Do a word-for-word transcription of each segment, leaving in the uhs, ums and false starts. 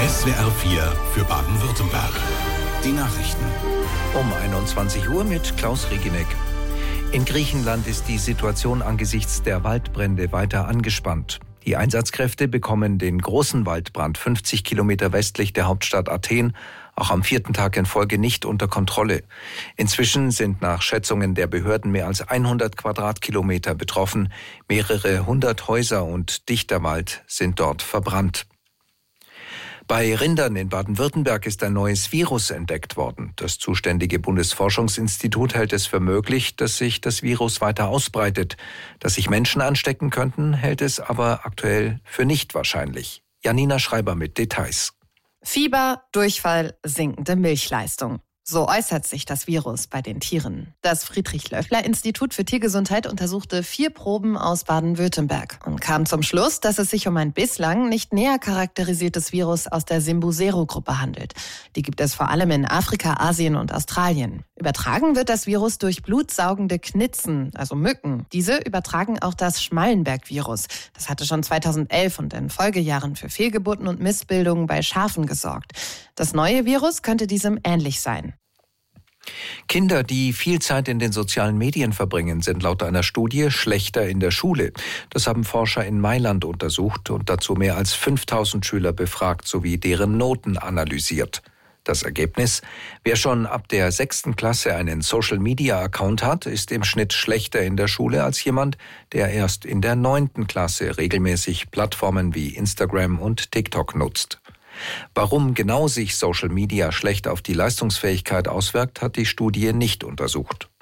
S W R vier für Baden-Württemberg. Die Nachrichten. Um einundzwanzig Uhr mit Klaus Reginek. In Griechenland ist die Situation angesichts der Waldbrände weiter angespannt. Die Einsatzkräfte bekommen den großen Waldbrand fünfzig Kilometer westlich der Hauptstadt Athen auch am vierten Tag in Folge nicht unter Kontrolle. Inzwischen sind nach Schätzungen der Behörden mehr als hundert Quadratkilometer betroffen. Mehrere hundert Häuser und dichter Wald sind dort verbrannt. Bei Rindern in Baden-Württemberg ist ein neues Virus entdeckt worden. Das zuständige Bundesforschungsinstitut hält es für möglich, dass sich das Virus weiter ausbreitet. Dass sich Menschen anstecken könnten, hält es aber aktuell für nicht wahrscheinlich. Janina Schreiber mit Details. Fieber, Durchfall, sinkende Milchleistung. So äußert sich das Virus bei den Tieren. Das Friedrich-Löffler-Institut für Tiergesundheit untersuchte vier Proben aus Baden-Württemberg und kam zum Schluss, dass es sich um ein bislang nicht näher charakterisiertes Virus aus der Simbusero-Gruppe handelt. Die gibt es vor allem in Afrika, Asien und Australien. Übertragen wird das Virus durch blutsaugende Knitzen, also Mücken. Diese übertragen auch das Schmallenberg-Virus. Das hatte schon zweitausendelf und in Folgejahren für Fehlgeburten und Missbildungen bei Schafen gesorgt. Das neue Virus könnte diesem ähnlich sein. Kinder, die viel Zeit in den sozialen Medien verbringen, sind laut einer Studie schlechter in der Schule. Das haben Forscher in Mailand untersucht und dazu mehr als fünftausend Schüler befragt sowie deren Noten analysiert. Das Ergebnis: Wer schon ab der sechsten Klasse einen Social-Media-Account hat, ist im Schnitt schlechter in der Schule als jemand, der erst in der neunten Klasse regelmäßig Plattformen wie Instagram und TikTok nutzt. Warum genau sich Social Media schlecht auf die Leistungsfähigkeit auswirkt, hat die Studie nicht untersucht.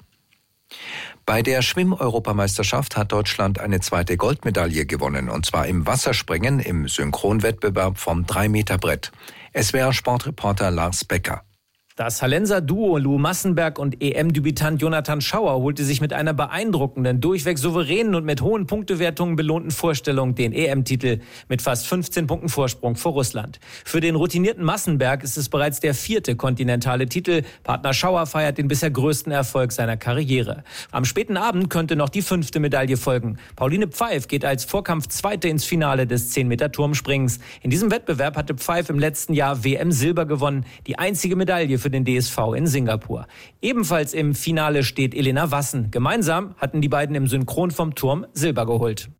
Bei der Schwimm-Europameisterschaft hat Deutschland eine zweite Goldmedaille gewonnen, und zwar im Wasserspringen im Synchronwettbewerb vom drei Meter Brett. S W R-Sportreporter Lars Becker. Das Hallenser Duo Lou Massenberg und E M-Debütant Jonathan Schauer holte sich mit einer beeindruckenden, durchweg souveränen und mit hohen Punktewertungen belohnten Vorstellung den E M-Titel mit fast fünfzehn Punkten Vorsprung vor Russland. Für den routinierten Massenberg ist es bereits der vierte kontinentale Titel. Partner Schauer feiert den bisher größten Erfolg seiner Karriere. Am späten Abend könnte noch die fünfte Medaille folgen. Pauline Pfeif geht als Vorkampf-Zweite ins Finale des zehn Meter Turmspringens. In diesem Wettbewerb hatte Pfeif im letzten Jahr W M-Silber gewonnen, die einzige Medaille für den D S V in Singapur. Ebenfalls im Finale steht Elena Wassen. Gemeinsam hatten die beiden im Synchron vom Turm Silber geholt.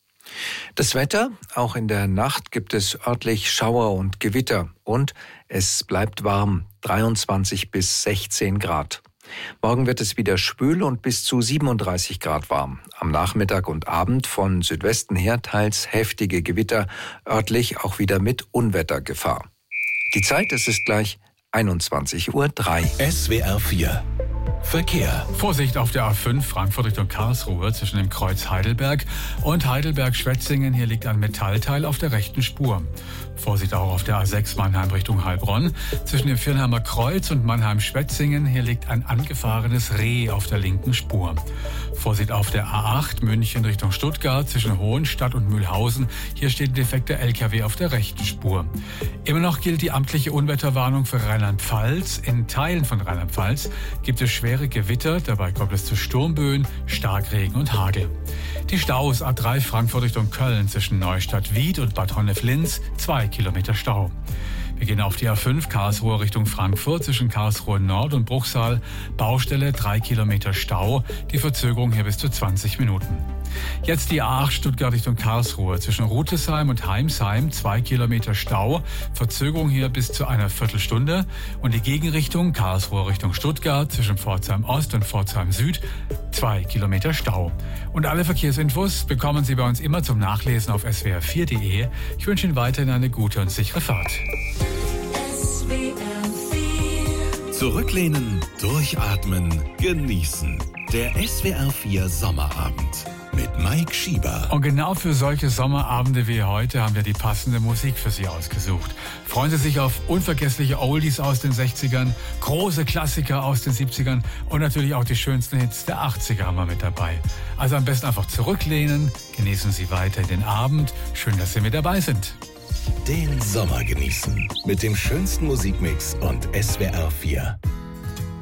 Das Wetter: Auch in der Nacht gibt es örtlich Schauer und Gewitter. Und es bleibt warm, dreiundzwanzig bis sechzehn Grad. Morgen wird es wieder schwül und bis zu siebenunddreißig Grad warm. Am Nachmittag und Abend von Südwesten her teils heftige Gewitter, örtlich auch wieder mit Unwettergefahr. Die Zeit, es ist gleich einundzwanzig Uhr drei. S W R vier Verkehr. Vorsicht auf der A fünf Frankfurt Richtung Karlsruhe zwischen dem Kreuz Heidelberg und Heidelberg-Schwetzingen. Hier liegt ein Metallteil auf der rechten Spur. Vorsicht auch auf der A sechs Mannheim Richtung Heilbronn. Zwischen dem Viernheimer Kreuz und Mannheim-Schwetzingen. Hier liegt ein angefahrenes Reh auf der linken Spur. Vorsicht auf der A acht München Richtung Stuttgart zwischen Hohenstadt und Mühlhausen. Hier steht ein defekter L K W auf der rechten Spur. Immer noch gilt die amtliche Unwetterwarnung für Rheinland-Pfalz. In Teilen von Rheinland-Pfalz gibt es schwere Gewitter. Dabei kommt es zu Sturmböen, Starkregen und Hagel. Die Staus: A drei Frankfurt Richtung Köln zwischen Neustadt-Wied und Bad Honnef-Linz. Zwei Kilometer Stau. Wir gehen auf die A fünf Karlsruhe Richtung Frankfurt zwischen Karlsruhe Nord und Bruchsal. Baustelle, drei Kilometer Stau. Die Verzögerung hier bis zu zwanzig Minuten. Jetzt die A acht Stuttgart Richtung Karlsruhe zwischen Rutesheim und Heimsheim. Zwei Kilometer Stau. Verzögerung hier bis zu einer Viertelstunde. Und die Gegenrichtung Karlsruhe Richtung Stuttgart zwischen Pforzheim Ost und Pforzheim Süd. Zwei Kilometer Stau. Und alle Verkehrsinfos bekommen Sie bei uns immer zum Nachlesen auf S W R vier Punkt de. Ich wünsche Ihnen weiterhin eine gute und sichere Fahrt. Zurücklehnen, durchatmen, genießen. Der S W R vier Sommerabend mit Mike Schieber. Und genau für solche Sommerabende wie heute haben wir die passende Musik für Sie ausgesucht. Freuen Sie sich auf unvergessliche Oldies aus den sechzigern, große Klassiker aus den siebzigern und natürlich auch die schönsten Hits der achtziger haben wir mit dabei. Also am besten einfach zurücklehnen, genießen Sie weiter den Abend. Schön, dass Sie mit dabei sind. Den Sommer genießen mit dem schönsten Musikmix und S W R vier.